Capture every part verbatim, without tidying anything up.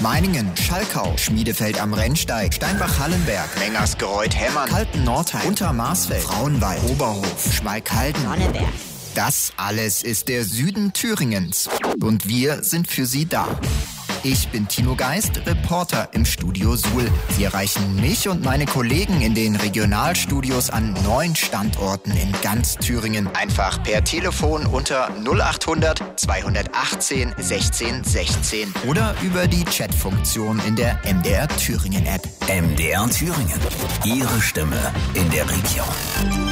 Meiningen, Schalkau, Schmiedefeld am Rennsteig, Steinbach-Hallenberg, Mengersgereuth-Hemmern, Kalten-Nordheim, Untermarsfeld, Frauenwald, Oberhof, Schmalkalden, Sonneberg. Das alles ist der Süden Thüringens. Und wir sind für Sie da. Ich bin Tino Geist, Reporter im Studio Suhl. Sie erreichen mich und meine Kollegen in den Regionalstudios an neun Standorten in ganz Thüringen. Einfach per Telefon unter null achthundert zweihundertachtzehn sechzehn sechzehn oder über die Chatfunktion in der M D R Thüringen App. M D R Thüringen. Ihre Stimme in der Region.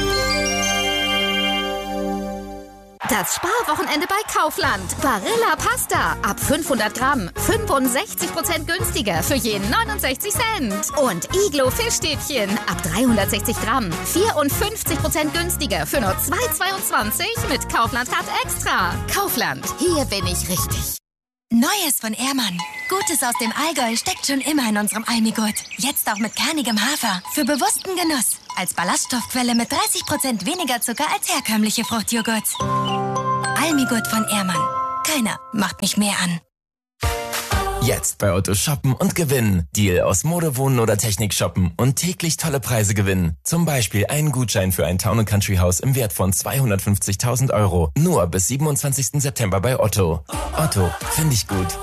Das Sparwochenende bei Kaufland. Barilla Pasta. Ab fünfhundert Gramm. fünfundsechzig Prozent günstiger für jeden neunundsechzig Cent. Und Iglo Fischstäbchen. Ab dreihundertsechzig Gramm. vierundfünfzig Prozent günstiger für nur zwei Euro zweiundzwanzig mit Kaufland Card Extra. Kaufland. Hier bin ich richtig. Neues von Ehrmann. Gutes aus dem Allgäu steckt schon immer in unserem Almigurt. Jetzt auch mit kernigem Hafer. Für bewussten Genuss. Als Ballaststoffquelle mit dreißig Prozent weniger Zucker als herkömmliche Fruchtjoghurts. Almigurt von Ehrmann. Keiner macht mich mehr an. Jetzt bei Otto shoppen und gewinnen. Deal aus Mode, Wohnen oder Technik shoppen und täglich tolle Preise gewinnen. Zum Beispiel einen Gutschein für ein Town and Country Haus im Wert von zweihundertfünfzigtausend Euro. Nur bis siebenundzwanzigsten September bei Otto. Otto, finde ich gut.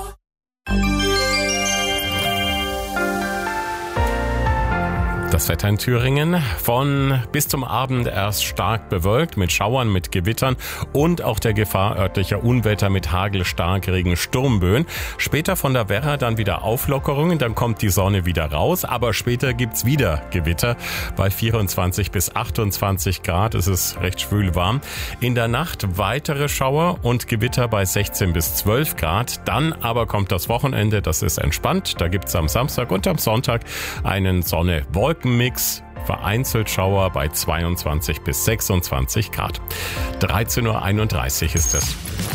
Das Wetter in Thüringen von bis zum Abend erst stark bewölkt mit Schauern, mit Gewittern und auch der Gefahr örtlicher Unwetter mit Hagel, Starkregen, Sturmböen. Später von der Werra dann wieder Auflockerungen, dann kommt die Sonne wieder raus, aber später gibt's wieder Gewitter bei vierundzwanzig bis achtundzwanzig Grad. Es ist recht schwül warm. In der Nacht weitere Schauer und Gewitter bei sechzehn bis zwölf Grad. Dann aber kommt das Wochenende, das ist entspannt. Da gibt's am Samstag und am Sonntag einen Sonne-Wolken Mix, vereinzelt Schauer bei zweiundzwanzig bis sechsundzwanzig Grad. dreizehn Uhr einunddreißig ist es.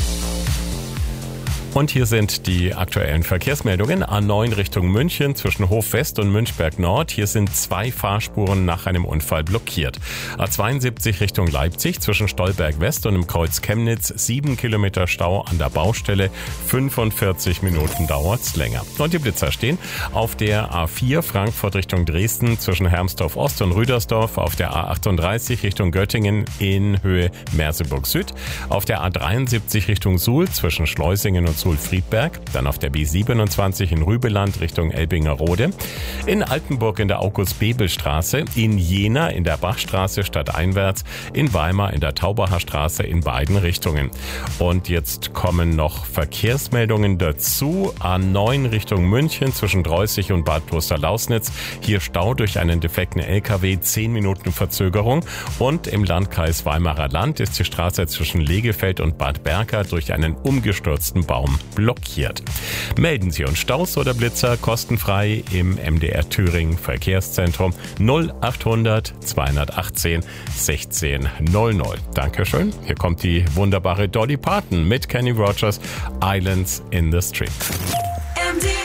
Und hier sind die aktuellen Verkehrsmeldungen. A neun Richtung München zwischen Hof West und Münchberg Nord. Hier sind zwei Fahrspuren nach einem Unfall blockiert. A zweiundsiebzig Richtung Leipzig zwischen Stolberg West und im Kreuz Chemnitz. Sieben Kilometer Stau an der Baustelle. fünfundvierzig Minuten dauert's länger. Und die Blitzer stehen auf der A vier Frankfurt Richtung Dresden zwischen Hermsdorf Ost und Rüdersdorf. Auf der A achtunddreißig Richtung Göttingen in Höhe Merseburg Süd. Auf der A dreiundsiebzig Richtung Suhl zwischen Schleusingen und Friedberg, dann auf der B siebenundzwanzig in Rübeland Richtung Elbingerode, in Altenburg in der August-Bebel-Straße, in Jena in der Bachstraße stadteinwärts, in Weimar in der Taubacher Straße in beiden Richtungen. Und jetzt kommen noch Verkehrsmeldungen dazu. A neun Richtung München zwischen Dreußig und Bad Klosterlausnitz. Hier Stau durch einen defekten L K W, zehn Minuten Verzögerung. Und im Landkreis Weimarer Land ist die Straße zwischen Legefeld und Bad Berka durch einen umgestürzten Baum blockiert. Melden Sie uns Staus oder Blitzer kostenfrei im M D R Thüringen Verkehrszentrum null achthundert zweihundertachtzehn sechzehn null null. Dankeschön. Hier kommt die wunderbare Dolly Parton mit Kenny Rogers, Islands in the Stream. M D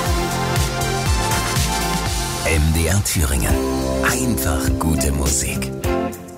R Thüringen. M D R Thüringen. Einfach gute Musik.